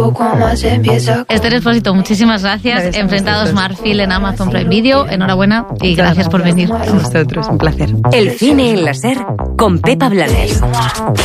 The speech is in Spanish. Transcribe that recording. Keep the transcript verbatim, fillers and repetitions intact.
Esther Expósito, muchísimas gracias. gracias Enfrentados Marfil en Amazon Prime Video. Enhorabuena y gracias por venir. A vosotros, un placer. El cine en la SER con Pepa Blanes.